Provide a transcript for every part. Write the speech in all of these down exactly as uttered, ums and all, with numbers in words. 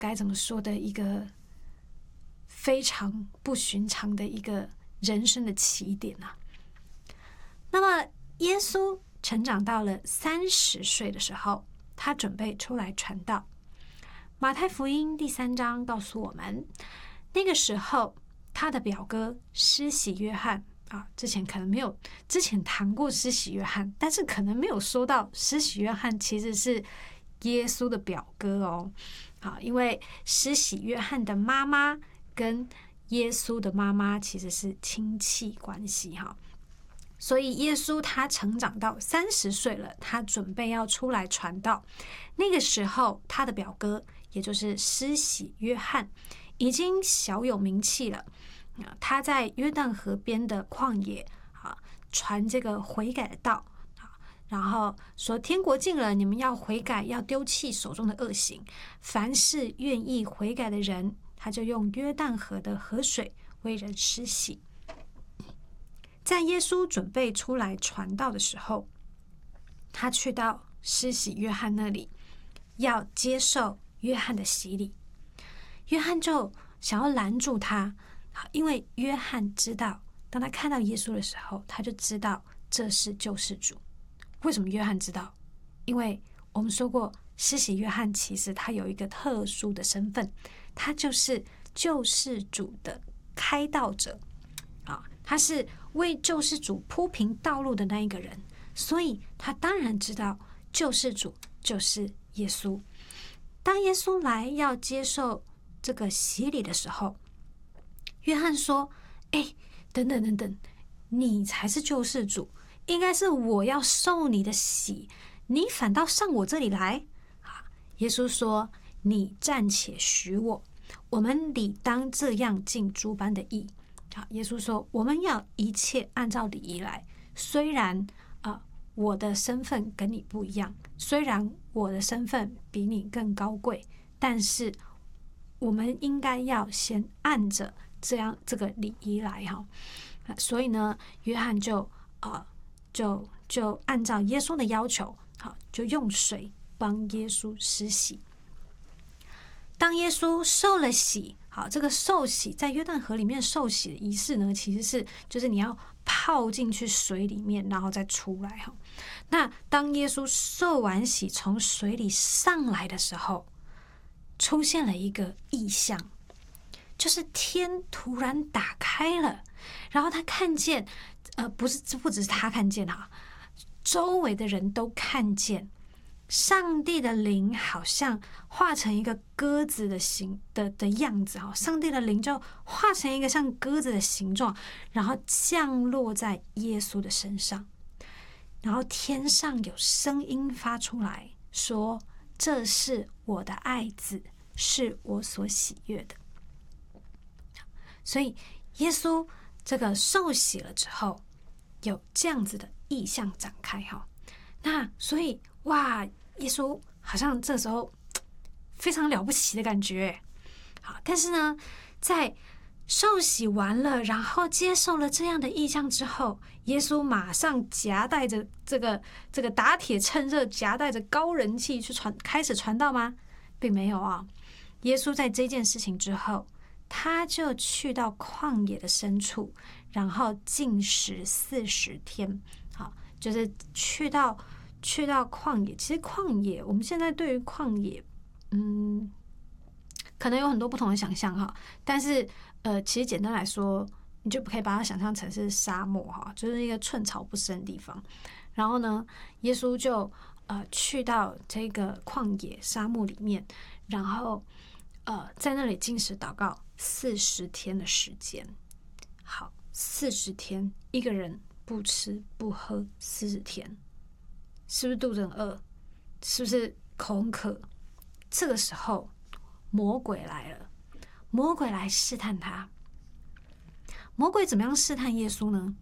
该怎么说的一个非常不寻常的一个人生的起点啊。那么耶稣成长到了三十岁的时候，他准备出来传道。马太福音第三章告诉我们，那个时候他的表哥施洗约翰啊，之前可能没有之前谈过施洗约翰，但是可能没有说到施洗约翰其实是耶稣的表哥哦。啊，因为施洗约翰的妈妈跟耶稣的妈妈其实是亲戚关系哈。所以耶稣他成长到三十岁了，他准备要出来传道。那个时候，他的表哥，也就是施洗约翰，已经小有名气了。他在约旦河边的旷野啊，传这个悔改的道啊，然后说天国近了，你们要悔改，要丢弃手中的恶行。凡是愿意悔改的人，他就用约旦河的河水为人施洗。在耶稣准备出来传道的时候，他去到施洗约翰那里，要接受约翰的洗礼。约翰就想要拦住他，因为约翰知道，当他看到耶稣的时候，他就知道这是救世主。为什么约翰知道？因为我们说过，施洗约翰其实他有一个特殊的身份，他就是救世主的开道者啊，他是为救世主铺平道路的那一个人，所以他当然知道救世主就是耶稣。当耶稣来要接受这个洗礼的时候，约翰说：哎，等等等等，你才是救世主，应该是我要受你的洗，你反倒上我这里来。耶稣说：你暂且许我，我们理当这样尽诸般的义。好，耶稣说我们要一切按照礼仪来，虽然啊、呃，我的身份跟你不一样，虽然我的身份比你更高贵，但是我们应该要先按着这样这个礼仪来哈。所以呢，约翰就呃就就按照耶稣的要求，好，就用水帮耶稣施洗。当耶稣受了洗，好，这个受洗在约旦河里面受洗的仪式呢，其实是就是你要泡进去水里面，然后再出来哈。那当耶稣受完洗从水里上来的时候，出现了一个异象，就是天突然打开了，然后他看见，呃，不是不只是他看见哈，周围的人都看见。上帝的灵好像画成一个鸽子的形的的样子哈，上帝的灵就画成一个像鸽子的形状，然后降落在耶稣的身上，然后天上有声音发出来说：这是我的爱子，是我所喜悦的。所以耶稣这个受洗了之后，有这样子的意象展开哈。那所以哇，耶稣好像这时候非常了不起的感觉。好，但是呢，在受洗完了，然后接受了这样的意象之后，耶稣马上夹带着这个这个打铁趁热，夹带着高人气去传开始传道吗？并没有啊。耶稣在这件事情之后，他就去到旷野的深处，然后禁食四十天。好，就是去到去到旷野。其实旷野，我们现在对于旷野，嗯，可能有很多不同的想象哈。但是呃，其实简单来说，你就可以把它想象成是沙漠哈，就是一个寸草不生的地方。然后呢，耶稣就呃去到这个旷野沙漠里面，然后呃在那里禁食祷告四十天的时间。好，四十天，一个人不吃不喝四十天，是不是肚子很饿？是不是口很渴？这个时候，魔鬼来了，魔鬼来试探他。魔鬼怎么样试探耶稣呢？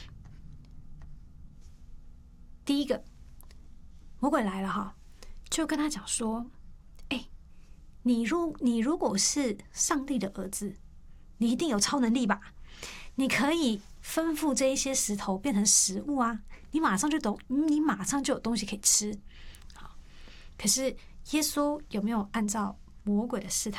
第一个，魔鬼来了哈，就跟他讲说：哎，你如你如果是上帝的儿子，你一定有超能力吧？你可以吩咐这一些石头变成食物啊，你马上就懂，你马上就有东西可以吃。好，可是耶稣有没有按照魔鬼的试探。